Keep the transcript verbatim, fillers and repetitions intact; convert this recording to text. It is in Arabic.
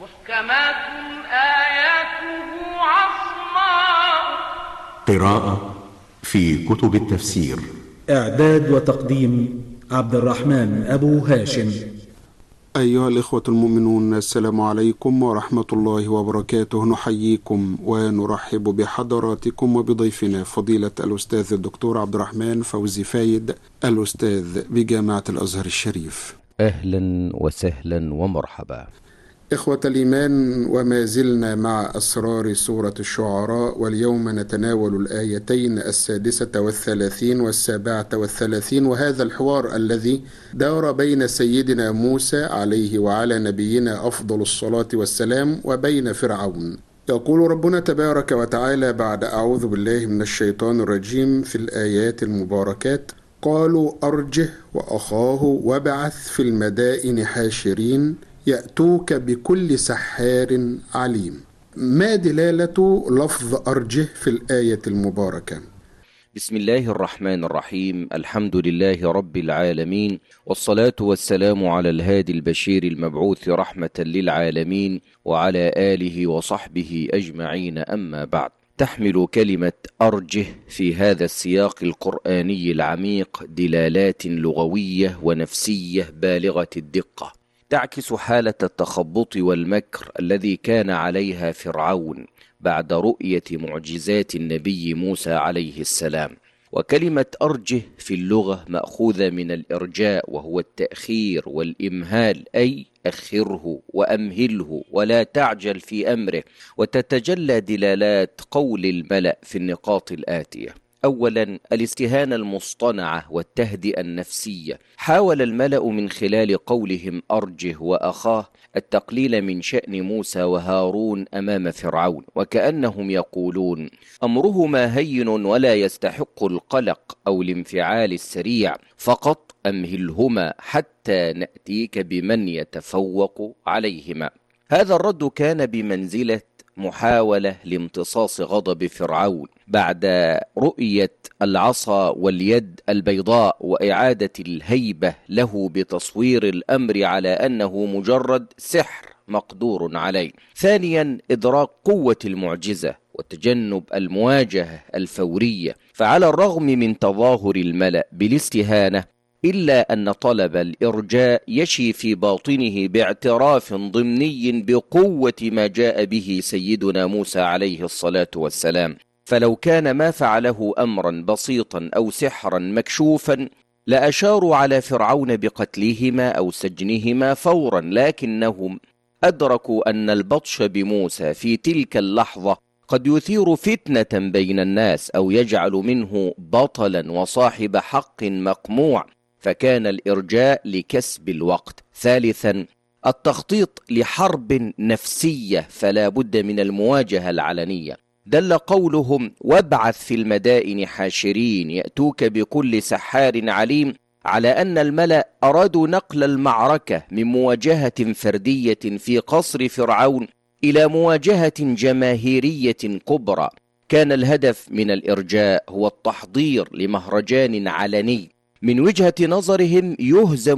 محكمات آياته عصماء. قراءة في كتب التفسير. إعداد وتقديم عبد الرحمن أبو هاشم. أيها الإخوة المؤمنون، السلام عليكم ورحمة الله وبركاته. نحييكم ونرحب بحضراتكم وبضيفنا فضيلة الأستاذ الدكتور عبد الرحمن فوزي فايد، الأستاذ بجامعة الأزهر الشريف. أهلا وسهلا ومرحبا. إخوة الإيمان، وما زلنا مع أسرار سورة الشعراء، واليوم نتناول الآيتين السادسة والثلاثين والسابعة والثلاثين، وهذا الحوار الذي دار بين سيدنا موسى عليه وعلى نبينا أفضل الصلاة والسلام وبين فرعون. يقول ربنا تبارك وتعالى بعد أعوذ بالله من الشيطان الرجيم في الآيات المباركات: قالوا أرجه وأخاه وابعث في المدائن حاشرين يأتوك بكل سحار عليم. ما دلالة لفظ أرجه في الآية المباركة؟ بسم الله الرحمن الرحيم. الحمد لله رب العالمين، والصلاة والسلام على الهادي البشير المبعوث رحمة للعالمين وعلى آله وصحبه أجمعين. أما بعد، تحمل كلمة أرجه في هذا السياق القرآني العميق دلالات لغوية ونفسية بالغة الدقة، تعكس حالة التخبط والمكر الذي كان عليها فرعون بعد رؤية معجزات النبي موسى عليه السلام. وكلمة أرجه في اللغة مأخوذة من الإرجاء، وهو التأخير والإمهال، أي أخره وأمهله ولا تعجل في أمره. وتتجلى دلالات قول الملأ في النقاط الآتية: أولا، الاستهانة المصطنعة والتهدئة النفسية. حاول الملأ من خلال قولهم أرجه وأخاه التقليل من شأن موسى وهارون أمام فرعون، وكأنهم يقولون أمرهما هين ولا يستحق القلق أو الانفعال السريع، فقط أمهلهما حتى نأتيك بمن يتفوق عليهما. هذا الرد كان بمنزلة محاولة لامتصاص غضب فرعون بعد رؤية العصا واليد البيضاء وإعادة الهيبة له بتصوير الأمر على أنه مجرد سحر مقدور عليه. ثانيا، إدراك قوة المعجزة وتجنب المواجهة الفورية. فعلى الرغم من تظاهر الملأ بالاستهانة، إلا أن طلب الإرجاء يشي في باطنه باعتراف ضمني بقوة ما جاء به سيدنا موسى عليه الصلاة والسلام. فلو كان ما فعله أمرا بسيطا أو سحرا مكشوفا لأشاروا على فرعون بقتلهما أو سجنهما فورا، لكنهم أدركوا أن البطش بموسى في تلك اللحظة قد يثير فتنة بين الناس أو يجعل منه بطلا وصاحب حق مقموع، فكان الإرجاء لكسب الوقت. ثالثا، التخطيط لحرب نفسية، فلا بد من المواجهة العلنية. دل قولهم وابعث في المدائن حاشرين يأتوك بكل سحار عليم على أن الملأ أرادوا نقل المعركة من مواجهة فردية في قصر فرعون إلى مواجهة جماهيرية كبرى. كان الهدف من الإرجاء هو التحضير لمهرجان علني من وجهة نظرهم يهزم